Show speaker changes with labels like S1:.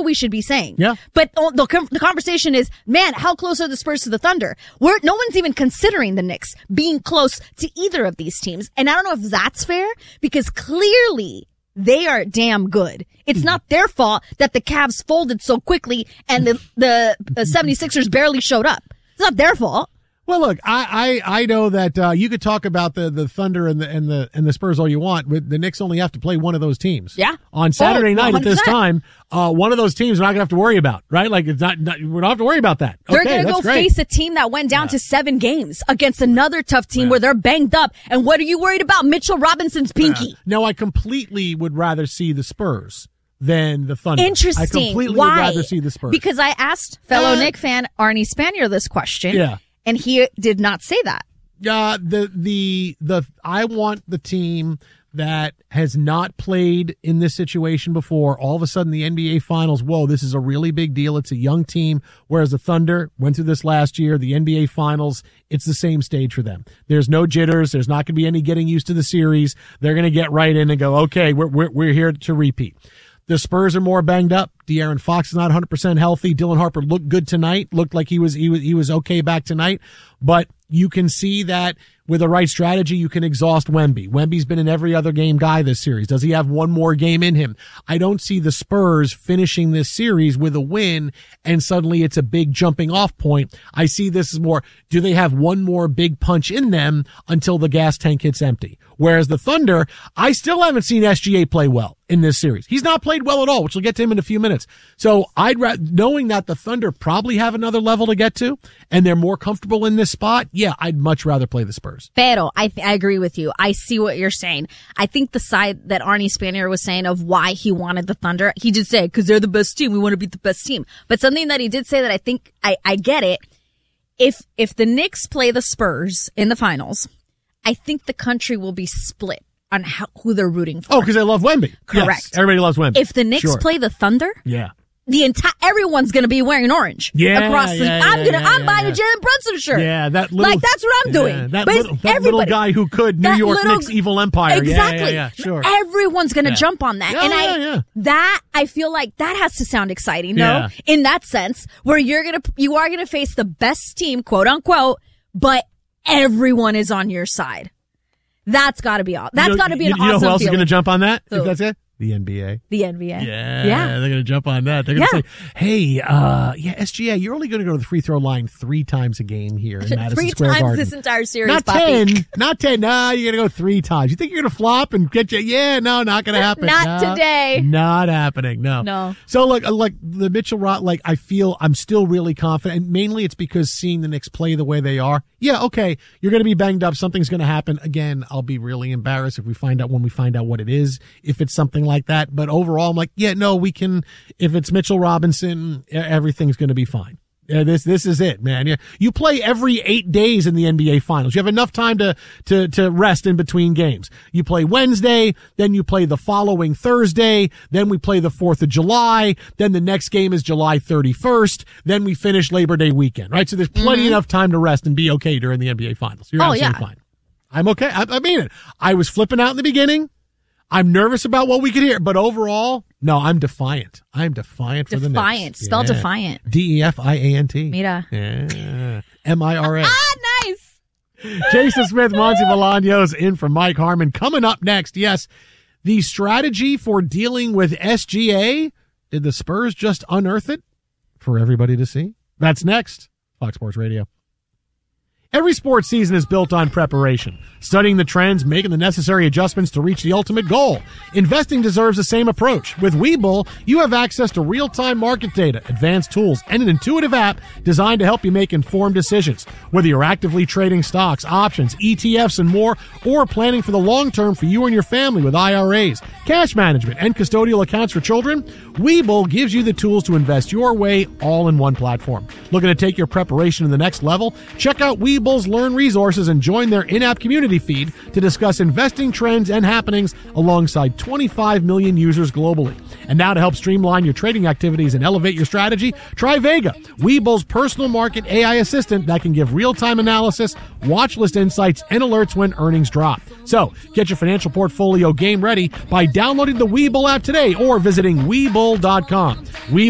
S1: what we should be saying.
S2: Yeah.
S1: But the conversation is, man, how close are the Spurs to the Thunder? No one's even considering the Knicks being close to either of these teams. And I don't know if that's fair, because clearly they are damn good. It's not their fault that the Cavs folded so quickly and the 76ers barely showed up. It's not their fault.
S2: Well, look, I know that you could talk about the Thunder and the Spurs all you want, but the Knicks only have to play one of those teams.
S1: Yeah.
S2: On Saturday night
S1: 100%.
S2: at this time, one of those teams we're not gonna have to worry about, right? Like we don't have to worry about that.
S1: They're
S2: Okay,
S1: gonna go
S2: great.
S1: face a team that went down to 7 games against another tough team where they're banged up. And what are you worried about? Mitchell Robinson's pinky.
S2: No, I completely would rather see the Spurs than the Thunder.
S1: Interesting.
S2: I completely
S1: Why?
S2: would rather see the Spurs.
S1: Because I asked fellow Knick fan Arnie Spanier this question.
S2: Yeah.
S1: And he did not say that.
S2: I want the team that has not played in this situation before. All of a sudden, the NBA Finals, whoa, this is a really big deal. It's a young team, whereas the Thunder went through this last year. The NBA Finals, it's the same stage for them. There's no jitters. There's not going to be any getting used to the series. They're going to get right in and go, okay, we're here to repeat. The Spurs are more banged up. De'Aaron Fox is not 100% healthy. Dylan Harper looked good tonight. Looked like he was okay back tonight. But you can see that with the right strategy, you can exhaust Wemby. Wemby's been an every other game guy this series. Does he have one more game in him? I don't see the Spurs finishing this series with a win and suddenly it's a big jumping off point. I see this as more, do they have one more big punch in them until the gas tank hits empty? Whereas the Thunder, I still haven't seen SGA play well in this series. He's not played well at all, which we'll get to him in a few minutes. So knowing that the Thunder probably have another level to get to and they're more comfortable in this spot, yeah, I'd much rather play the Spurs.
S1: Pero, I agree with you. I see what you're saying. I think the side that Arnie Spanier was saying of why he wanted the Thunder, he did say, because they're the best team, we want to beat the best team. But something that he did say that I think, I get it, if the Knicks play the Spurs in the finals, I think the country will be split on who they're rooting for.
S2: Oh, because they love Wemby.
S1: Correct.
S2: Yes, everybody loves Wemby.
S1: If the Knicks play the Thunder,
S2: yeah,
S1: everyone's gonna be wearing orange.
S2: Yeah,
S1: across the. I'm buying a Jalen Brunson shirt.
S2: Yeah, that's what
S1: I'm doing.
S2: That little guy who could New York Knicks evil empire.
S1: Exactly.
S2: Yeah, sure.
S1: Everyone's gonna jump on that, I feel like that has to sound exciting. No, in that sense, where you are gonna face the best team, quote unquote, but everyone is on your side. That's got to be all. That's got to be an awesome feeling. You know who else is going
S2: to jump on that? If that's it? The NBA.
S1: The NBA.
S2: Yeah. They're going to jump on that. They're going to say, hey, SGA, you're only going to go to the free throw line 3 times a game here in Madison Square Garden.
S1: 3 times this entire series,
S2: Not
S1: Poppy.
S2: 10. Not 10. No, you're going to go 3 times. You think you're going to flop and get you? Yeah, no, not going to happen.
S1: Not today.
S2: Not happening. No. So, like the Mitchell Rock, I feel I'm still really confident. And mainly it's because seeing the Knicks play the way they are. Yeah, okay, you're going to be banged up. Something's going to happen. Again, I'll be really embarrassed when we find out what it is, if it's something like that. But overall, I'm like, yeah, no, we can. If it's Mitchell Robinson, everything's going to be fine. This is it, man. You play every 8 days in the NBA Finals. You have enough time to rest in between games. You play Wednesday, then you play the following Thursday, then we play the 4th of July, then the next game is July 31st, then we finish Labor Day weekend, right? So there's plenty enough time to rest and be okay during the NBA Finals. You're absolutely fine. I'm okay. I mean it. I was flipping out in the beginning. I'm nervous about what we could hear, but overall, no, I'm defiant. I'm defiant for the Knicks.
S1: Defiant. Spell defiant.
S2: Defiant.
S1: Mira.
S2: Yeah. MIRA.
S1: Nice.
S2: Jason Smith, Monty Bolaños in for Mike Harmon. Coming up next, yes, the strategy for dealing with SGA. Did the Spurs just unearth it for everybody to see? That's next. Fox Sports Radio. Every sports season is built on preparation, studying the trends, making the necessary adjustments to reach the ultimate goal. Investing deserves the same approach. With Webull, you have access to real-time market data, advanced tools, and an intuitive app designed to help you make informed decisions. Whether you're actively trading stocks, options, ETFs, and more, or planning for the long term for you and your family with IRAs, cash management, and custodial accounts for children, Webull gives you the tools to invest your way all in one platform. Looking to take your preparation to the next level? Check out Webull's Learn resources and join their in-app community feed to discuss investing trends and happenings alongside 25 million users globally. And now to help streamline your trading activities and elevate your strategy, try Vega, Webull's personal market AI assistant that can give real-time analysis, watch list insights, and alerts when earnings drop. So, get your financial portfolio game ready by downloading the Webull app today or visiting Webull.com.